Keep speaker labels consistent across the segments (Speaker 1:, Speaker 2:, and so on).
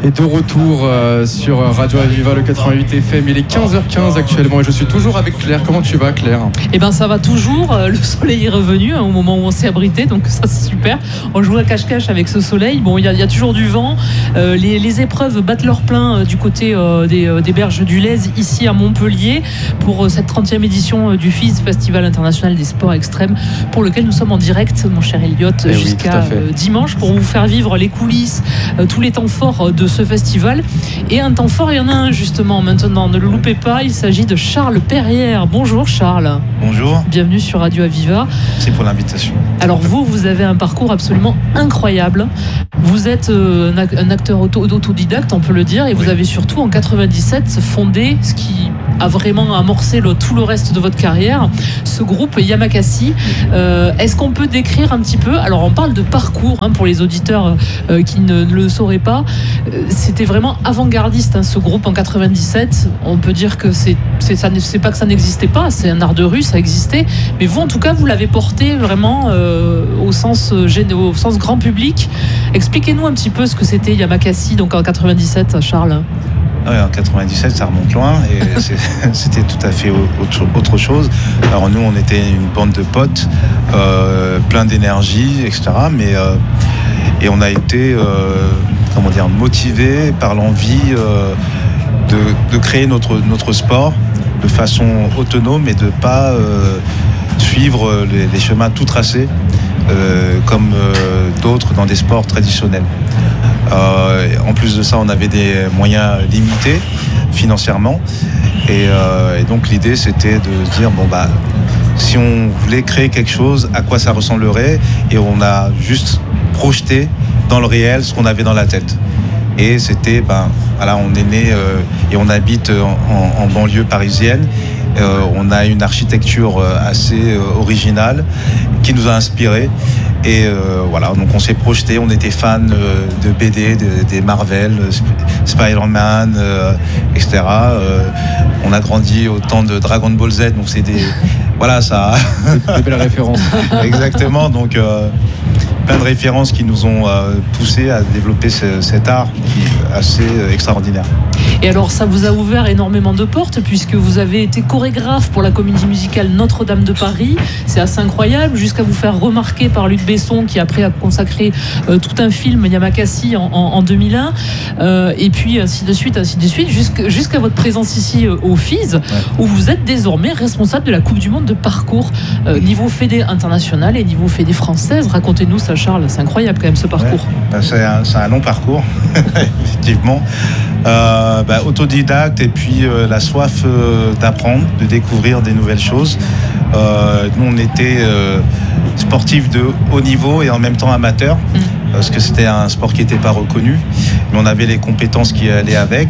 Speaker 1: Et de retour sur Radio Aviva, le 88 FM. Il est 15h15 actuellement et je suis toujours avec Claire. Comment tu vas, Claire ?
Speaker 2: Eh ben ça va toujours. Le soleil est revenu au moment où on s'est abrité, donc ça c'est super. On joue à cache-cache avec ce soleil. Bon, il y a toujours du vent. Les épreuves battent leur plein du côté des berges du Lez, ici à Montpellier, pour cette 30e édition du FIS, Festival International des Sports Extrêmes, pour lequel nous sommes en direct, mon cher Elliot, jusqu'à dimanche, pour vous faire vivre les coulisses, tous les temps forts de ce festival. Et un temps fort, il y en a un justement maintenant, ne le loupez pas, il s'agit de Charles Perrière. Bonjour Charles.
Speaker 3: Bonjour.
Speaker 2: Bienvenue sur Radio Aviva.
Speaker 3: Merci pour l'invitation.
Speaker 2: Alors vous avez un parcours absolument incroyable. Vous êtes un acteur autodidacte, on peut le dire, et vous avez surtout en 97 fondé ce qui a vraiment amorcé tout le reste de votre carrière, ce groupe Yamakasi. Est-ce qu'on peut décrire un petit peu, alors on parle de parcours pour les auditeurs qui ne le sauraient pas, c'était vraiment avant-gardiste ce groupe en 97. On peut dire que c'est pas que ça n'existait pas, c'est un art de rue, ça existait, mais vous en tout cas vous l'avez porté vraiment au sens grand public. Expliquez-nous un petit peu ce que c'était Yamakasi donc en 97, Charles.
Speaker 3: Ouais, en 97, ça remonte loin et c'était tout à fait autre chose. Alors nous, on était une bande de potes, plein d'énergie, etc. Et on a été, motivés par l'envie de créer notre sport de façon autonome et de pas suivre les chemins tout tracés comme d'autres dans des sports traditionnels. En plus de ça, on avait des moyens limités financièrement et donc l'idée c'était de se dire si on voulait créer quelque chose, à quoi ça ressemblerait, et on a juste projeté dans le réel ce qu'on avait dans la tête. Et c'était, on est né et on habite en banlieue parisienne. On a une architecture assez originale qui nous a inspirés. Et donc on s'est projeté, on était fans de BD, des Marvel, Spider-Man, etc. On a grandi au temps de Dragon Ball Z, donc c'est des
Speaker 1: belles références.
Speaker 3: Exactement, donc plein de références qui nous ont poussé à développer cet art qui est assez extraordinaire.
Speaker 2: Et alors ça vous a ouvert énormément de portes puisque vous avez été chorégraphe pour la comédie musicale Notre-Dame de Paris. C'est assez incroyable, jusqu'à vous faire remarquer par Luc Besson qui après a consacré tout un film Yamakasi en 2001, et puis ainsi de suite jusqu'à votre présence ici au FIS, où vous êtes désormais responsable de la Coupe du Monde de parcours niveau fédé international et niveau fédé française. Racontez-nous ça, Charles, c'est incroyable quand même ce parcours.
Speaker 3: C'est un long parcours effectivement. Autodidacte et puis la soif d'apprendre, de découvrir des nouvelles choses. Nous on était sportifs de haut niveau et en même temps amateurs, parce que c'était un sport qui n'était pas reconnu, mais on avait les compétences qui allaient avec.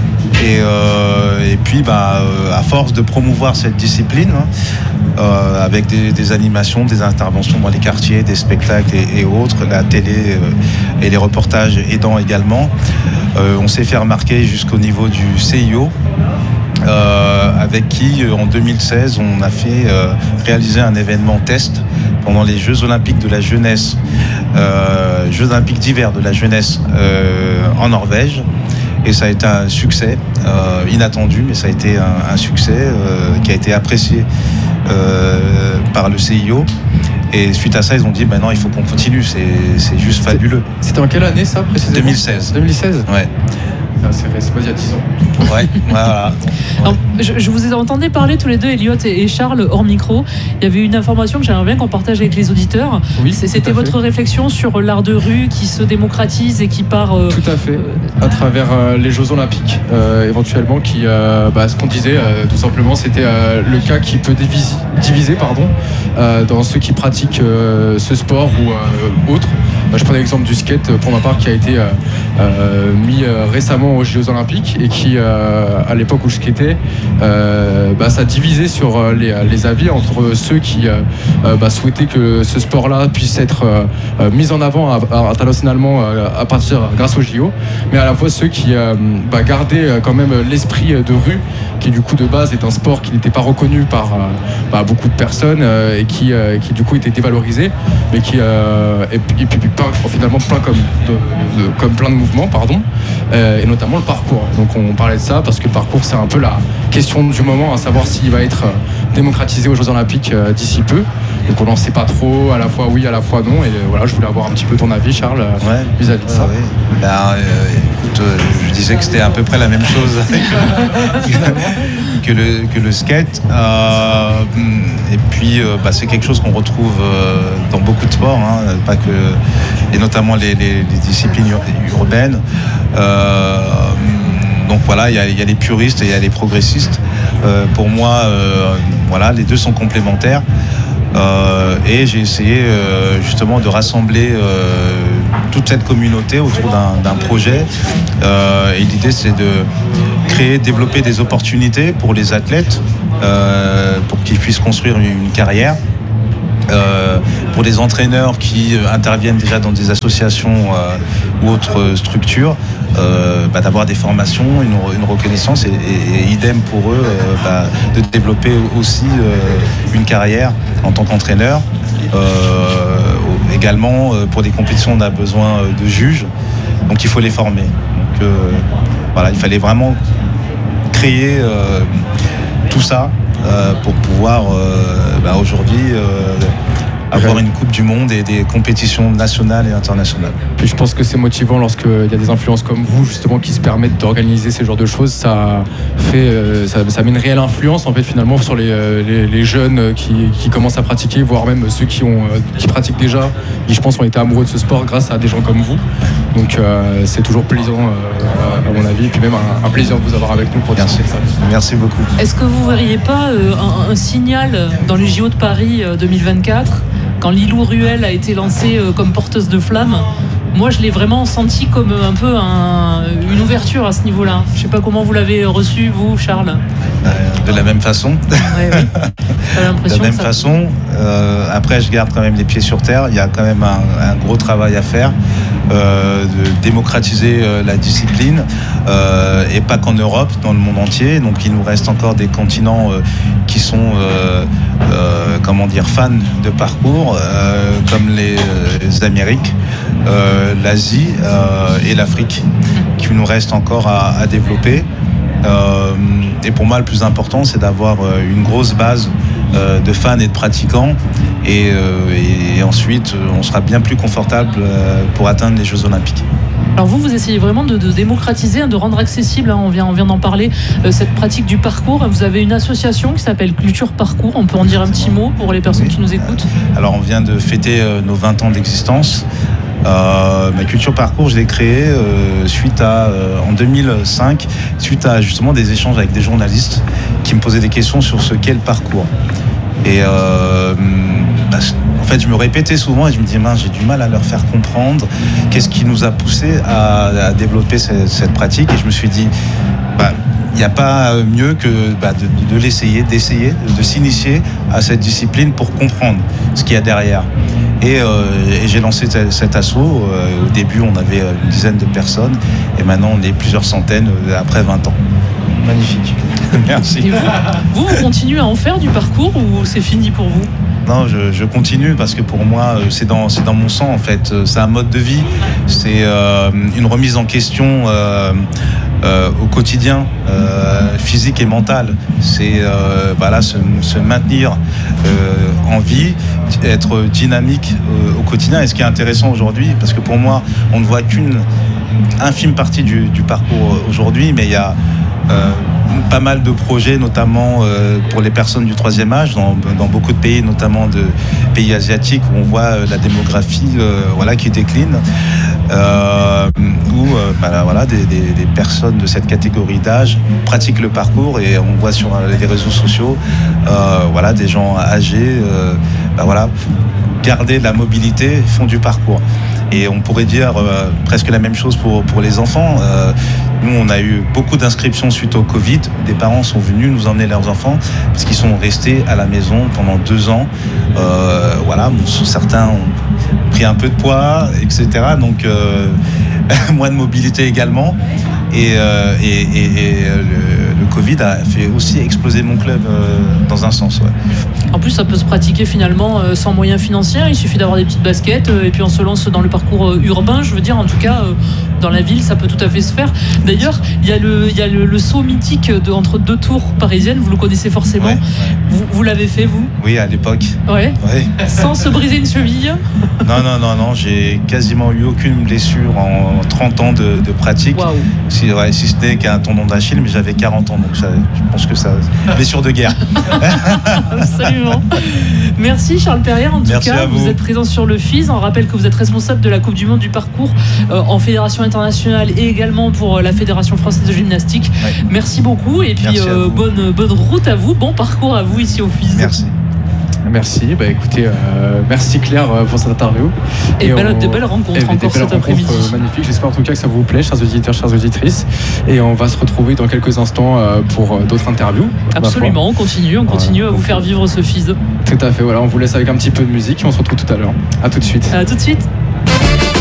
Speaker 3: Et puis à force de promouvoir cette discipline, avec des animations, des interventions dans les quartiers, des spectacles et autres, la télé et les reportages aidant également, on s'est fait remarquer jusqu'au niveau du CIO, avec qui en 2016 on a fait réaliser un événement test pendant les Jeux Olympiques de la jeunesse, Jeux Olympiques d'hiver de la jeunesse en Norvège. Et ça a été un succès inattendu, mais ça a été un succès qui a été apprécié par le CIO. Et suite à ça, ils ont dit non, il faut qu'on continue, c'est juste fabuleux.
Speaker 1: C'était en quelle année ça précisément ?
Speaker 3: 2016.
Speaker 1: 2016 ?
Speaker 3: Ouais.
Speaker 1: C'est pas il y a 10 ans.
Speaker 3: Ouais, voilà.
Speaker 2: Alors, je vous ai entendu parler tous les deux, Elliot et Charles, hors micro. Il y avait une information que j'aimerais bien qu'on partage avec les auditeurs.
Speaker 1: Oui,
Speaker 2: c'était votre réflexion sur l'art de rue qui se démocratise et qui part...
Speaker 1: Tout à fait, à travers les Jeux Olympiques, éventuellement, qui, ce qu'on disait, tout simplement, c'était le cas qui peut diviser dans ceux qui pratiquent ce sport ou autre. Je prenais l'exemple du skate, pour ma part, qui a été mis récemment aux Jeux Olympiques et qui, à l'époque où je skatais, ça divisait sur les avis entre ceux qui souhaitaient que ce sport-là puisse être mis en avant internationalement grâce aux JO, mais à la fois ceux qui gardaient quand même l'esprit de rue, qui du coup de base est un sport qui n'était pas reconnu par beaucoup de personnes et qui du coup était dévalorisé, mais qui et puis finalement comme plein de mouvements, et notamment le parcours. Donc on parlait de ça parce que le parcours, c'est un peu la question du moment, à savoir s'il va être démocratisé aux Jeux Olympiques d'ici peu. Donc on n'en sait pas trop, à la fois oui, à la fois non. Et voilà, je voulais avoir un petit peu ton avis, Charles, vis-à-vis de ça.
Speaker 3: Écoute, je disais que c'était à peu près la même chose que le skate. Et puis c'est quelque chose qu'on retrouve dans beaucoup de sports, pas que, et notamment les disciplines urbaines. Donc voilà, il y a les puristes et il y a les progressistes. Pour moi, les deux sont complémentaires. Et j'ai essayé justement de rassembler toute cette communauté autour d'un projet. Et l'idée, c'est de développer des opportunités pour les athlètes, pour qu'ils puissent construire une carrière. Pour les entraîneurs qui interviennent déjà dans des associations ou autres structures, d'avoir des formations, une reconnaissance et idem pour eux de développer aussi une carrière en tant qu'entraîneur. Également, pour des compétitions, on a besoin de juges, donc il faut les former. Donc il fallait vraiment créer tout ça pour pouvoir aujourd'hui avoir une Coupe du Monde et des compétitions nationales et internationales.
Speaker 1: Puis je pense que c'est motivant lorsqu'il y a des influences comme vous justement qui se permettent d'organiser ces genres de choses. Ça met une réelle influence en fait finalement sur les jeunes qui commencent à pratiquer, voire même ceux qui pratiquent déjà, qui je pense ont été amoureux de ce sport grâce à des gens comme vous. Donc c'est toujours plaisant à mon avis, et puis même un plaisir de vous avoir avec nous pour discuter de ça.
Speaker 3: Merci beaucoup.
Speaker 2: Est-ce que vous ne verriez pas un signal dans les JO de Paris 2024 quand Lilou Ruel a été lancée comme porteuse de flammes? Moi, je l'ai vraiment senti comme un peu une ouverture à ce niveau-là. Je ne sais pas comment vous l'avez reçu, vous, Charles.
Speaker 3: De la même façon.
Speaker 2: Oui.
Speaker 3: De la même façon. Après, je garde quand même les pieds sur terre. Il y a quand même un gros travail à faire. De démocratiser la discipline et pas qu'en Europe, dans le monde entier. Donc il nous reste encore des continents qui sont fans de parcours comme les Amériques, l'Asie et l'Afrique qui nous reste encore à développer. Et pour moi le plus important c'est d'avoir une grosse base de fans et de pratiquants et ensuite on sera bien plus confortable pour atteindre les Jeux Olympiques.
Speaker 2: Alors vous essayez vraiment de démocratiser, de rendre accessible, on vient d'en parler, cette pratique du parcours. Vous avez une association qui s'appelle Culture Parcours, on peut en dire un petit mot pour les personnes qui nous écoutent? Alors
Speaker 3: on vient de fêter nos 20 ans d'existence. Ma Culture Parcours, je l'ai créée en 2005, suite à justement des échanges avec des journalistes qui me posaient des questions sur ce qu'est le parcours. Et en fait, je me répétais souvent et je me disais, j'ai du mal à leur faire comprendre qu'est-ce qui nous a poussé à développer cette pratique. Et je me suis dit, il n'y a pas mieux que de l'essayer, de s'initier à cette discipline pour comprendre ce qu'il y a derrière. Et j'ai lancé cet assaut. Au début, on avait une dizaine de personnes et maintenant, on est plusieurs centaines après 20 ans.
Speaker 1: Magnifique.
Speaker 3: Merci.
Speaker 2: Et vous continuez à en faire du parcours ou c'est fini pour vous?
Speaker 3: Non, je continue parce que pour moi, c'est dans mon sang en fait. C'est un mode de vie, c'est une remise en question au quotidien, physique et mental. C'est se maintenir en vie, être dynamique au quotidien. Et ce qui est intéressant aujourd'hui, parce que pour moi, on ne voit qu'une infime partie du parcours aujourd'hui, mais il y a pas mal de projets, notamment pour les personnes du troisième âge, dans beaucoup de pays, notamment de pays asiatiques, où on voit la démographie qui décline, où des personnes de cette catégorie d'âge pratiquent le parcours, et on voit sur les réseaux sociaux des gens âgés garder de la mobilité, font du parcours. Et on pourrait dire presque la même chose pour les enfants. Nous, on a eu beaucoup d'inscriptions suite au Covid. Des parents sont venus nous emmener leurs enfants parce qu'ils sont restés à la maison pendant 2 ans. Certains ont pris un peu de poids, etc. Donc, moins de mobilité également. Et le Covid a fait aussi exploser mon club dans un sens. Ouais.
Speaker 2: En plus, ça peut se pratiquer finalement sans moyens financiers. Il suffit d'avoir des petites baskets et puis on se lance dans le parcours urbain. Je veux dire, en tout cas, dans la ville, ça peut tout à fait se faire. D'ailleurs, il y a le saut mythique entre deux tours parisiennes. Vous le connaissez forcément.
Speaker 3: Ouais.
Speaker 2: Vous l'avez fait, vous?
Speaker 3: Oui, à l'époque.
Speaker 2: Ouais. Sans se briser une cheville?
Speaker 3: Non. J'ai quasiment eu aucune blessure en 30 ans de pratique.
Speaker 2: Waouh.
Speaker 3: Si ce n'est qu'un tendon d'Achille, mais j'avais 40 ans, donc je pense que ça. Blessure de guerre.
Speaker 2: Absolument. Merci Charles Perrier. En tout
Speaker 3: Merci
Speaker 2: cas,
Speaker 3: à vous.
Speaker 2: vous êtes présent sur le FIS. On rappelle que vous êtes responsable de la Coupe du Monde du parcours en fédération internationale et également pour la Fédération française de gymnastique.
Speaker 3: Ouais.
Speaker 2: Merci beaucoup et puis bonne route à vous, bon parcours à vous ici au FIS.
Speaker 1: Merci. Écoutez, merci Claire pour cette interview.
Speaker 2: Et de belles rencontres encore cet après-midi.
Speaker 1: Magnifique. J'espère en tout cas que ça vous plaît, chers auditeurs, chères auditrices. Et on va se retrouver dans quelques instants pour d'autres interviews.
Speaker 2: Absolument, on continue à vous faire vivre ce FIS.
Speaker 1: Tout à fait. Voilà, on vous laisse avec un petit peu de musique et on se retrouve tout à l'heure. À tout de suite.
Speaker 2: À tout de suite.